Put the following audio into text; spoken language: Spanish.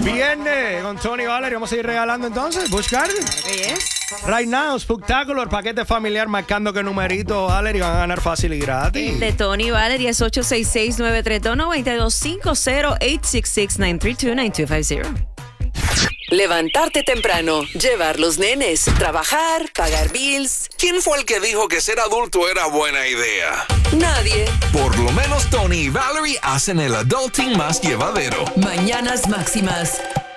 Viernes con Tony Valerie. Vamos a ir regalando entonces. Busch Gardens. Right now, Spectacular, paquete familiar, marcando qué numerito, Valerie, van a ganar fácil y gratis. El de Tony Valerie es 866-932-9250, 866-932-9250. Levantarte temprano, llevar los nenes, trabajar, pagar bills. ¿Quién fue el que dijo que ser adulto era buena idea? Nadie. Por lo menos Tony y Valerie hacen el adulting más llevadero. Mañanas máximas.